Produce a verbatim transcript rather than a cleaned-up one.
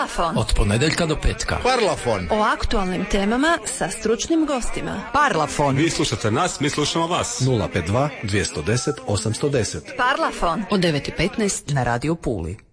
Parlafon. Od ponedeljka do petka. Parlafon. O aktualnim temama sa stručnim gostima. Parlafon. Vi slušate nas, mi slušamo vas. nula pet dva, dvjesto deset, osamsto deset. Parlafon. Od devet i petnaest na Radio Puli.